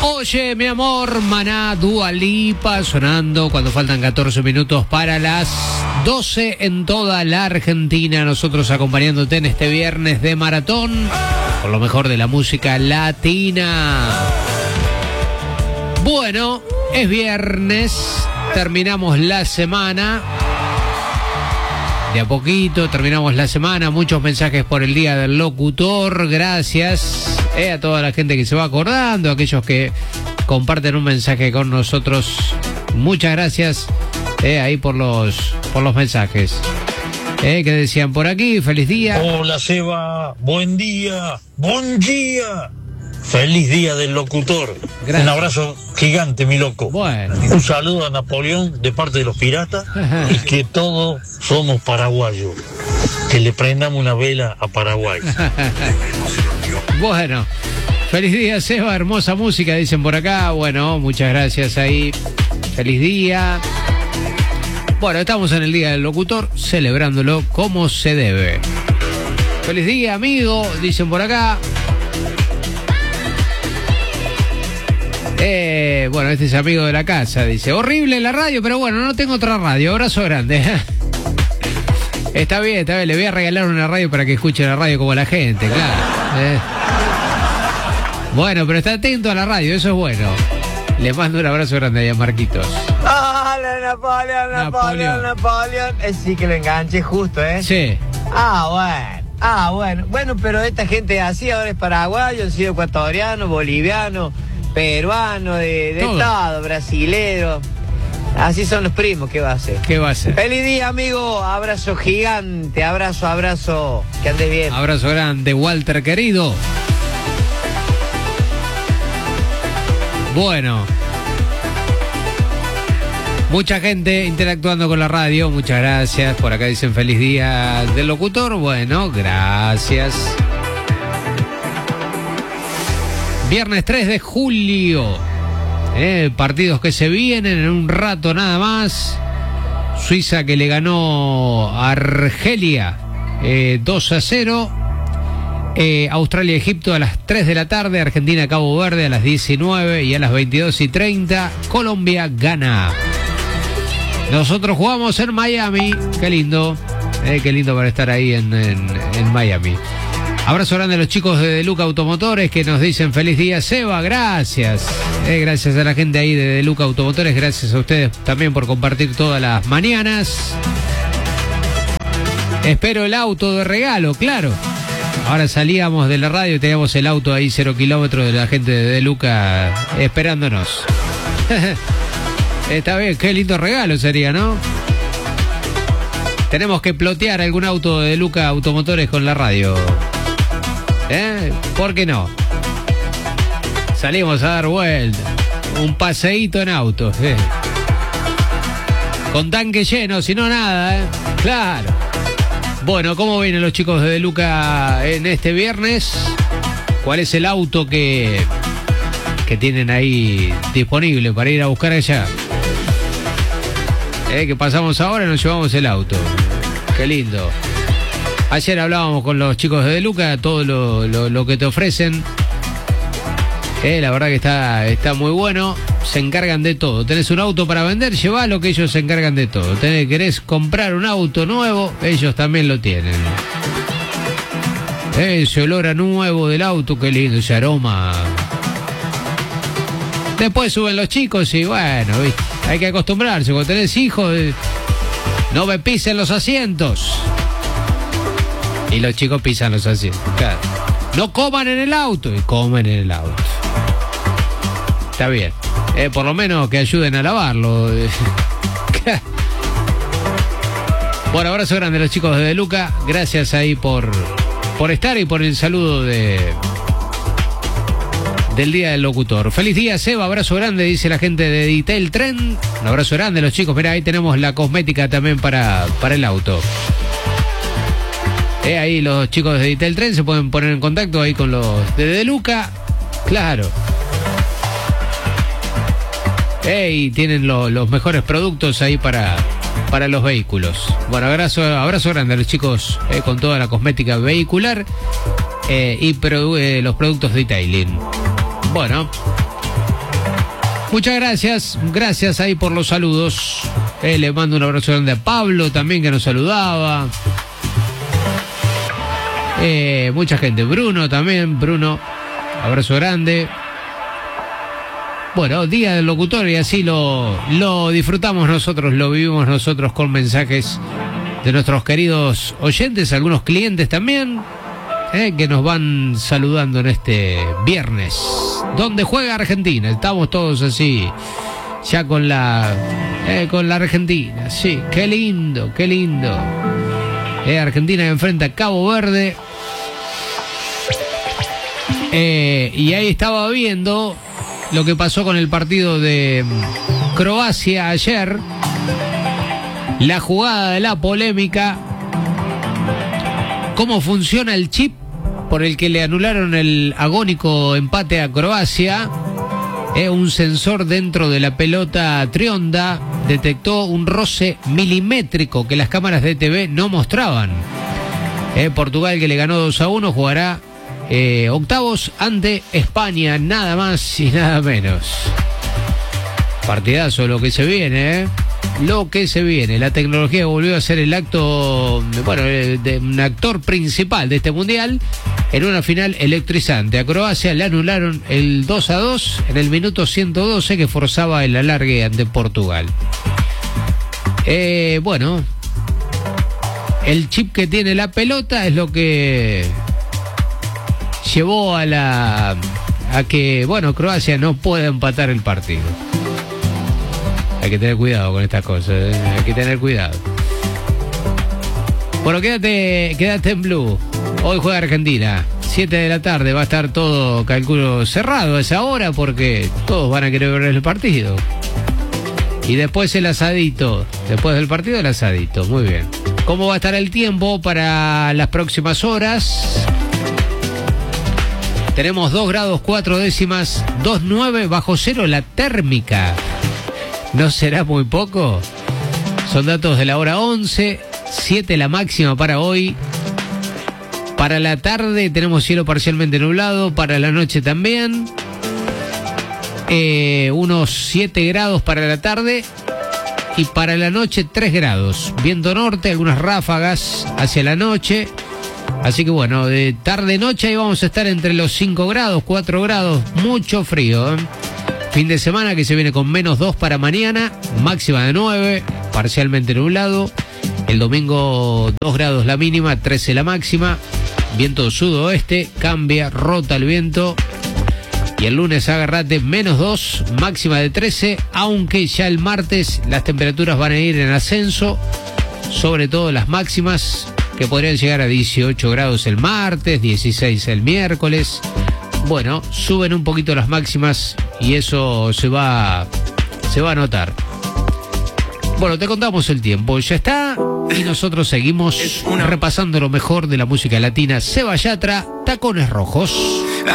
Oye, mi amor, Maná, Dua Lipa, sonando cuando faltan 14 minutos para las 12 en toda la Argentina. Nosotros acompañándote en este viernes de maratón con lo mejor de la música latina. Bueno, es viernes, terminamos la semana. De a poquito terminamos la semana. Muchos mensajes por el Día del Locutor. Gracias a toda la gente que se va acordando, aquellos que comparten un mensaje con nosotros. Muchas gracias ahí por los mensajes. Que decían por aquí, feliz día. Hola Seba, buen día, buen día. Feliz día del locutor. Gracias. Un abrazo gigante, mi loco. Bueno. Un saludo a Napoleón de parte de los piratas. Y que todos somos paraguayos. Que le prendamos una vela a Paraguay. Bueno, feliz día, Seba. Hermosa música, dicen por acá. Bueno, muchas gracias ahí. Feliz día. Bueno, estamos en el Día del Locutor, celebrándolo como se debe. Feliz día, amigo, dicen por acá. Bueno, este es amigo de la casa, dice, horrible la radio, pero bueno, no tengo otra radio, abrazo grande. Está bien, le voy a regalar una radio para que escuche la radio como la gente, claro. Bueno, pero está atento a la radio, eso es bueno. Le mando un abrazo grande ahí a Marquitos. Hola, Napoleón. Sí que lo enganché justo, ¿eh? Sí. Bueno, pero esta gente así ahora es paraguayo, han sido ecuatoriano, boliviano, peruano, de todo, brasilero. Así son los primos, ¿qué va a hacer? Feliz día, amigo, abrazo gigante, abrazo, que andes bien. Abrazo grande, Walter querido. Bueno, mucha gente interactuando con la radio, muchas gracias. Por acá dicen feliz día del locutor, bueno, gracias. Viernes 3 de julio, partidos que se vienen en un rato nada más. Suiza que le ganó a Argelia 2-0. Australia-Egipto a las 3 de la tarde. Argentina-Cabo Verde a las 19 y a las 22:30. Colombia-Ghana. Nosotros jugamos en Miami. Qué lindo para estar ahí en Miami. Abrazo grande a los chicos de Deluca Automotores que nos dicen feliz día, Seba, gracias. Gracias a la gente ahí de Deluca Automotores, gracias a ustedes también por compartir todas las mañanas. Espero el auto de regalo, claro. Ahora salíamos de la radio y teníamos el auto ahí 0 kilómetros de la gente de Deluca esperándonos. Está bien, qué lindo regalo sería, ¿no? Tenemos que plotear algún auto de Deluca Automotores con la radio. ¿Por qué no? Salimos a dar vuelta. Un paseíto en auto. Con tanque lleno, si no nada, Claro. Bueno, ¿cómo vienen los chicos de Deluca en este viernes? ¿Cuál es el auto que tienen ahí disponible para ir a buscar allá? Que pasamos ahora y nos llevamos el auto. Qué lindo. Ayer hablábamos con los chicos de Deluca, todo lo que te ofrecen. La verdad que está muy bueno. Se encargan de todo. Tenés un auto para vender, llevalo, que ellos se encargan de todo. Querés comprar un auto nuevo, ellos también lo tienen. Ese olor a nuevo del auto, qué lindo, ese aroma. Después suben los chicos y bueno, ¿viste? Hay que acostumbrarse. Cuando tenés hijos, no me pisen los asientos. Y los chicos pisan los asientos. Claro. No coman en el auto. Y comen en el auto. Está bien. Por lo menos que ayuden a lavarlo. Bueno, abrazo grande a los chicos de Deluca. Gracias ahí por estar y por el saludo del Día del Locutor. Feliz día, Seba. Abrazo grande, dice la gente de Detail Trend. Un abrazo grande a los chicos. Mirá, ahí tenemos la cosmética también para el auto. Ahí los chicos de Detail Trend se pueden poner en contacto ahí con los de Deluca. Claro. Tienen los mejores productos ahí para los vehículos. Bueno, abrazo grande a los chicos con toda la cosmética vehicular y los productos detailing. Bueno, Muchas gracias ahí por los saludos. Le mando un abrazo grande a Pablo también que nos saludaba. Mucha gente, Bruno también, abrazo grande. Bueno, día del locutor y así lo disfrutamos nosotros, lo vivimos nosotros con mensajes de nuestros queridos oyentes, algunos clientes también, que nos van saludando en este viernes, donde juega Argentina. Estamos todos así, ya con la Argentina, sí, qué lindo. Argentina que enfrenta a Cabo Verde. Y ahí estaba viendo lo que pasó con el partido de Croacia ayer, la jugada de la polémica, cómo funciona el chip por el que le anularon el agónico empate a Croacia. Un sensor dentro de la pelota Trionda detectó un roce milimétrico que las cámaras de TV no mostraban. Portugal, que le ganó 2-1, jugará octavos ante España, nada más y nada menos. Partidazo lo que se viene, lo que se viene. La tecnología volvió a ser el acto, de un actor principal de este mundial en una final electrizante. A Croacia le anularon el 2-2 en el minuto 112 que forzaba el alargue ante Portugal. El chip que tiene la pelota es lo que llevó a que Croacia no pueda empatar el partido. Hay que tener cuidado con estas cosas, hay que tener cuidado. Bueno, quédate en Blue. Hoy juega Argentina, 7 de la tarde, va a estar todo, calculo, cerrado a esa hora porque todos van a querer ver el partido. Y después el asadito, después del partido el asadito, muy bien. ¿Cómo va a estar el tiempo para las próximas horas? Tenemos 2 grados 4 décimas, 2,9 bajo cero la térmica. ¿No será muy poco? Son datos de la hora 11, 7 la máxima para hoy. Para la tarde tenemos cielo parcialmente nublado, para la noche también. Unos 7 grados para la tarde y para la noche 3 grados. Viento norte, algunas ráfagas hacia la noche. Así que de tarde-noche ahí vamos a estar entre los 5 grados, 4 grados, mucho frío. Fin de semana que se viene con -2 para mañana, máxima de 9, parcialmente nublado. El domingo 2 grados la mínima, 13 la máxima. Viento sudoeste, cambia, rota el viento. Y el lunes agárrate, -2, máxima de 13, aunque ya el martes las temperaturas van a ir en ascenso, sobre todo las máximas, que podrían llegar a 18 grados el martes, 16 el miércoles. Suben un poquito las máximas y eso se va a notar. Te contamos el tiempo, ya está, y nosotros seguimos repasando lo mejor de la música latina. Seba Yatra, Tacones Rojos.